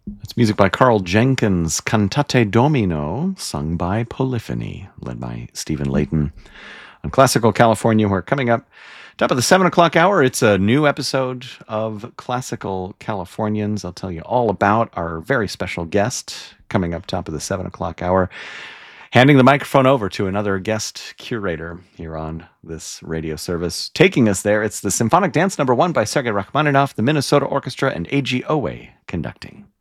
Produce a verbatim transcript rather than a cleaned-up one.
It's music by Carl Jenkins, Cantate Domino, sung by Polyphony, led by Stephen Layton. On Classical California, we're coming up top of the seven o'clock hour. It's a new episode of Classical Californians. I'll tell you all about our very special guest coming up top of the seven o'clock hour. Handing the microphone over to another guest curator here on this radio service. Taking us there, it's the Symphonic Dance Number One by Sergei Rachmaninoff, the Minnesota Orchestra, and A G Owe conducting.